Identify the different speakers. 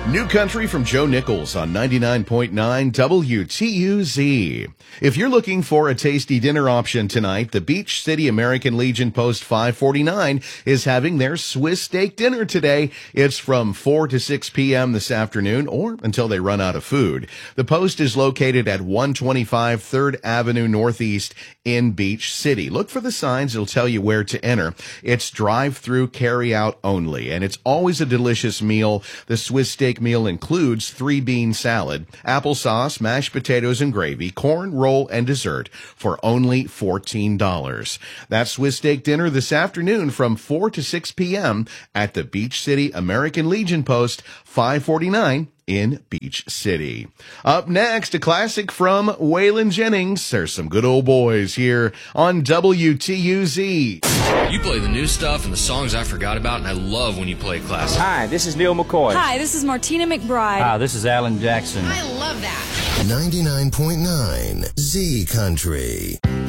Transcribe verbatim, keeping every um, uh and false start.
Speaker 1: New Country from Joe Nichols on ninety-nine point nine W T U Z. If you're looking for a tasty dinner option tonight, the Beach City American Legion Post five forty-nine is having their Swiss steak dinner today. It's from four to six p.m. this afternoon or until they run out of food. The Post is located at one twenty-five third Avenue Northeast in Beach City. Look for the signs. It'll tell you where to enter. It's drive-through, carry-out only, and it's always a delicious meal. The Swiss steak meal includes three bean salad, applesauce, mashed potatoes and gravy, corn, roll, and dessert for only fourteen dollars. That's Swiss steak dinner this afternoon from four to six p.m. at the Beach City American Legion Post five forty-nine in Beach City. Up next, a classic from Waylon Jennings. There's some good old boys here on W T U Z.
Speaker 2: You play the new stuff and the songs I forgot about, and I love when you play classic.
Speaker 3: Hi, this is Neil McCoy.
Speaker 4: Hi, this is Martina McBride.
Speaker 5: Hi, this is Alan Jackson.
Speaker 6: I love that.
Speaker 7: ninety-nine point nine Z Country.